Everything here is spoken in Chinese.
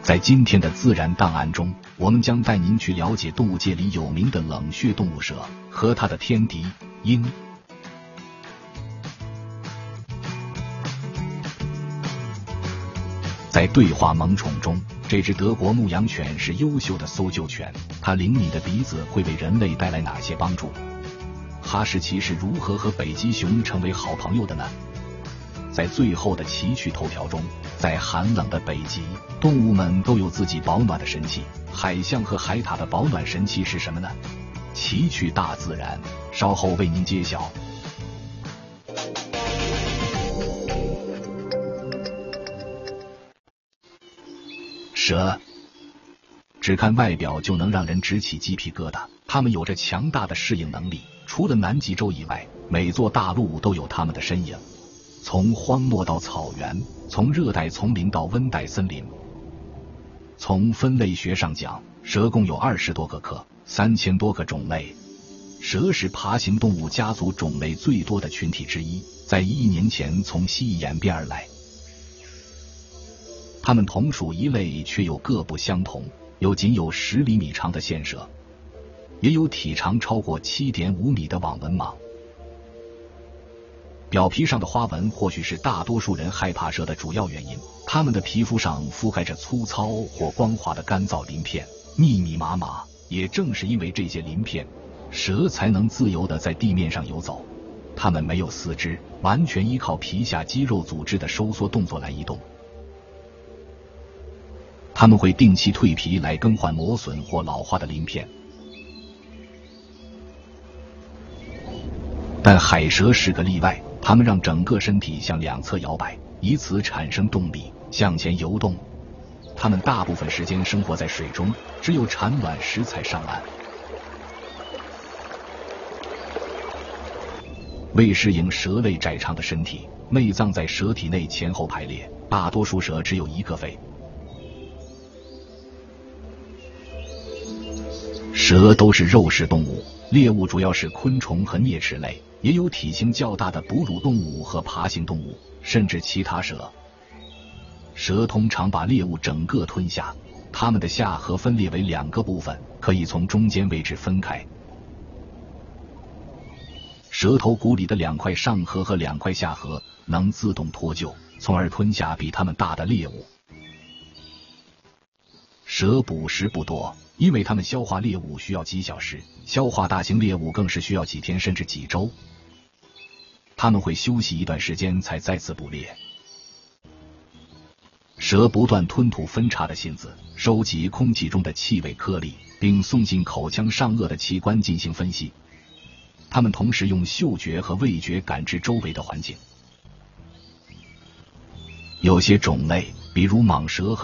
在今天的自然档案中，我们将带您去了解动物界里有名的冷血动物蛇和它的天敌鹰。在对话萌宠中，这只德国牧羊犬是优秀的搜救犬，它灵敏的鼻子会为人类带来哪些帮助？哈士奇是如何和北极熊成为好朋友的呢？在最后的奇趣头条中，在寒冷的北极，动物们都有自己保暖的神器。海象和海獭的保暖神器是什么呢？奇趣大自然，稍后为您揭晓。蛇，只看外表就能让人直起鸡皮疙瘩，它们有着强大的适应能力，除了南极洲以外，每座大陆都有它们的身影。从荒漠到草原，从热带丛林到温带森林。从分类学上讲，蛇共有20多个科，3000多个种类。蛇是爬行动物家族种类最多的群体之一，在1亿年前从蜥蜴演变而来。它们同属一类，却又各不相同，有仅有10厘米长的线蛇，也有体长超过 7.5 米的网纹蟒。表皮上的花纹或许是大多数人害怕蛇的主要原因，它们的皮肤上覆盖着粗糙或光滑的干燥鳞片，密密麻麻。也正是因为这些鳞片，蛇才能自由地在地面上游走。它们没有四肢，完全依靠皮下肌肉组织的收缩动作来移动。它们会定期蜕皮来更换磨损或老化的鳞片。但海蛇是个例外，它们让整个身体向两侧摇摆，以此产生动力，向前游动。它们大部分时间生活在水中，只有产卵时才上岸。为适应蛇类窄长的身体，内脏在蛇体内前后排列，大多数蛇只有一个肺。蛇都是肉食动物，猎物主要是昆虫和啮齿类，也有体型较大的哺乳动物和爬行动物，甚至其他蛇。蛇通常把猎物整个吞下，它们的下颌分裂为2个部分，可以从中间位置分开。蛇头骨里的2块上颌和2块下颌能自动脱臼，从而吞下比它们大的猎物。蛇捕食不多，因为它们消化猎物需要几小时，消化大型猎物更是需要几天甚至几周。它们会休息一段时间才再次捕猎。蛇不断吞吐分叉的信子，收集空气中的气味颗粒，并送进口腔上颚的器官进行分析。它们同时用嗅觉和味觉感知周围的环境。有些种类，比如蟒蛇和